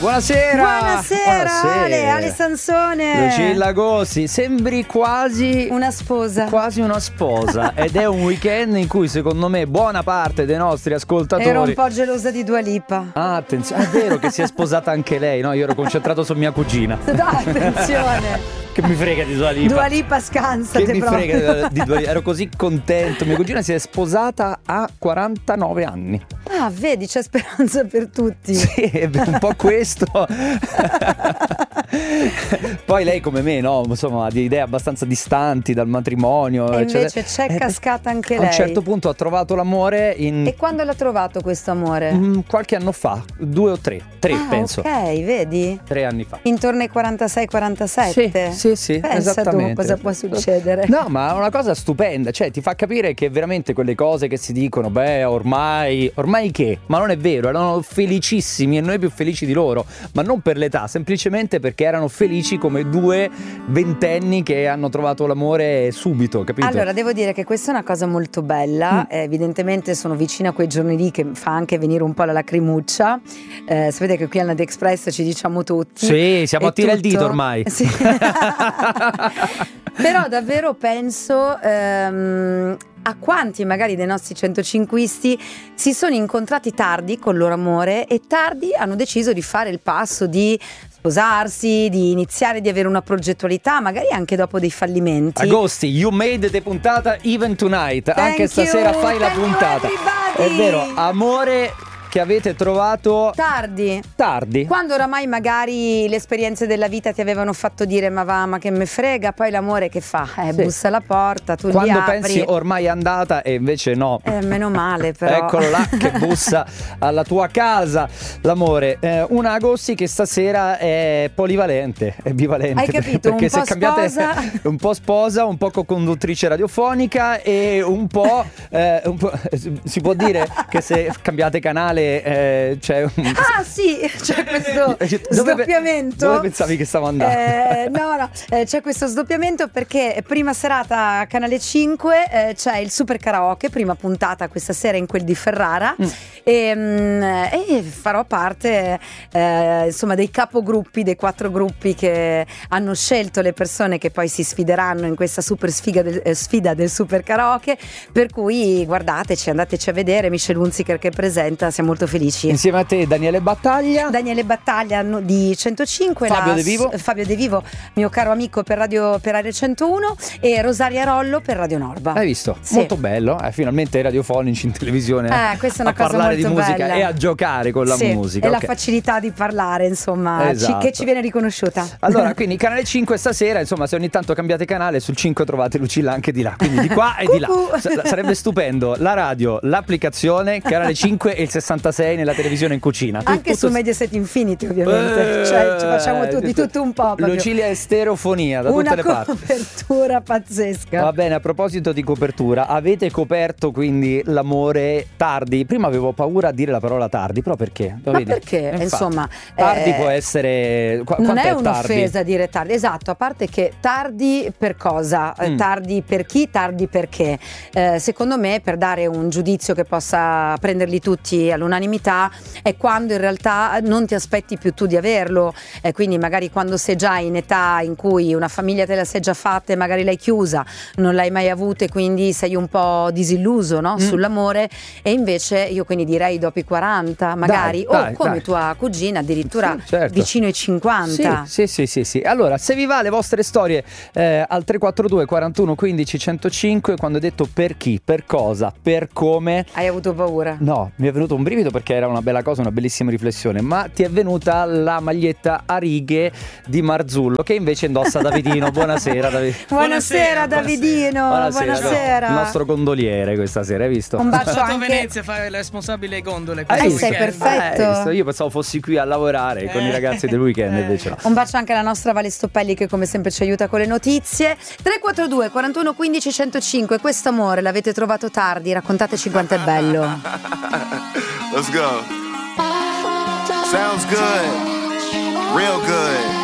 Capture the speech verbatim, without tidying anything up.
buonasera. Buonasera, buonasera. Ale, Ale Sansone. Lucilla Gossi, sembri quasi una sposa. Quasi una sposa. Ed è un weekend in cui secondo me buona parte dei nostri ascoltatori. Ero un po' gelosa di Dua Lipa. Ah, attenzione, è vero che si è sposata anche lei, no? Io ero concentrato su mia cugina. No, attenzione. Che mi frega di Dua Lipa. Dua Lipa scansate Che mi proprio. frega di Dua Lipa. Ero così contento. Mia cugina si è sposata a quarantanove anni. Ah, vedi, c'è speranza per tutti. Sì, è un po' questo. Poi lei come me, no? Insomma, ha di idee abbastanza distanti dal matrimonio. E eccetera. invece c'è Eh, cascata anche a lei. A un certo punto ha trovato l'amore in... E quando l'ha trovato questo amore? Mm, qualche anno fa, due o tre. Tre, ah, penso. Ok, vedi? Tre anni fa. Intorno ai quarantasei quarantasette. Sì, sì, sì, Pensa esattamente. tu cosa può succedere. No, ma è una cosa stupenda, cioè ti fa capire che veramente quelle cose che si dicono, beh, ormai, ormai che? Ma non è vero, erano felicissimi e noi più felici di loro, ma non per l'età, semplicemente perché erano felici come due ventenni che hanno trovato l'amore subito, capito? Allora, devo dire che questa è una cosa molto bella, mm. eh, evidentemente sono vicina a quei giorni lì che fa anche venire un po' la lacrimuccia, eh, sapete che qui al Night Express ci diciamo tutti. Sì, siamo a tira il dito ormai. Sì. Però davvero penso ehm, a quanti magari dei nostri centocinquisti si sono incontrati tardi con il loro amore e tardi hanno deciso di fare il passo di sposarsi, di iniziare, di avere una progettualità, magari anche dopo dei fallimenti. Agosti, you made the puntata even tonight. Thank anche stasera you, fai la puntata. È vero, amore che avete trovato tardi. Tardi. Quando oramai magari le esperienze della vita ti avevano fatto dire ma va, ma che me frega, poi l'amore che fa? Eh, sì. Bussa alla porta, tu Quando gli apri. pensi ormai è andata e invece no. Eh, meno male però. Eccolo là che bussa alla tua casa l'amore. Eh, una Agossi che stasera è polivalente, è bivalente. Hai capito? Perché un po' se cambiate sposa. un po' sposa, un po' co-conduttrice radiofonica e un po', eh, un po' si può dire che se cambiate canale Eh, c'è un... Ah sì, c'è questo dove, sdoppiamento. Dove pensavi che stavo andando? Eh, no, no, eh, c'è questo sdoppiamento perché prima serata a Canale cinque eh, c'è il Super Karaoke, prima puntata questa sera in quel di Ferrara mm. e, mm, e farò parte eh, insomma dei capogruppi, dei quattro gruppi che hanno scelto le persone che poi si sfideranno in questa super sfiga del, eh, sfida del Super Karaoke, per cui guardateci, andateci a vedere. Michel Hunziker che presenta, siamo molto felici. Insieme a te Daniele Battaglia. Daniele Battaglia di centocinque, Fabio la, De Vivo. Fabio De Vivo, mio caro amico per Radio per Area centouno, e Rosaria Rollo per Radio Norba. Hai visto? Sì. Molto bello, eh, finalmente i radiofonici in televisione eh, questa è una a cosa parlare molto di musica bella. e a giocare con la sì, musica. E okay. la facilità di parlare, insomma, esatto. ci, che ci viene riconosciuta. Allora, quindi Canale cinque stasera, insomma, se ogni tanto cambiate canale, sul cinque trovate Lucilla anche di là, quindi di qua e di là. Sarebbe stupendo. La radio, l'applicazione, Canale cinque e il sessantasei nella televisione in cucina. Anche tutto... su Mediaset Infinity, ovviamente. Eh, cioè, ci facciamo tu, di tutto un po'. Proprio. Lucilla è stereofonia da una tutte le parti. Una copertura pazzesca. Va bene, a proposito di copertura, avete coperto quindi l'amore tardi? Prima avevo paura a dire la parola tardi, però perché? Ma vedi? perché? Infatti, Insomma, tardi eh, può essere. Qu- non è, è un'offesa tardi? dire tardi, esatto. A parte che tardi per cosa? Mm. Tardi per chi? Tardi perché? Eh, secondo me, per dare un giudizio che possa prenderli tutti all'unanimità, è quando in realtà non ti aspetti più tu di averlo. Eh, quindi, magari quando sei già in età in cui una famiglia te la sei già fatta e magari l'hai chiusa, non l'hai mai avuta e quindi sei un po' disilluso, no? mm. sull'amore. E invece io quindi direi dopo i quaranta, magari, dai, o dai, come dai. tua cugina addirittura sì, certo. vicino ai cinquanta. Sì, sì, sì, sì. Allora, se vi va le vostre storie eh, al tre quattro due quarantuno quindici centocinque, quando hai detto per chi, per cosa, per come. Hai avuto paura? No, mi è venuto un brivido perché era una bella cosa, una bellissima riflessione, ma ti è venuta la maglietta a righe di Marzullo che invece indossa Davidino. Buonasera David. Buonasera Davidino. Buonasera. Buonasera. Il nostro gondoliere questa sera, hai visto? Un bacio Sono anche a Venezia, fare il responsabile gondole. Hai Eh, visto? sei perfetto. Eh, hai visto? Io pensavo fossi qui a lavorare con Eh. i ragazzi del weekend, invece no. Un bacio anche alla nostra Vale Stoppelli che come sempre ci aiuta con le notizie. Tre quattro due quarantuno quindici centocinque. Questo amore l'avete trovato tardi, raccontateci quanto è bello. Let's go. Sounds good. Real good.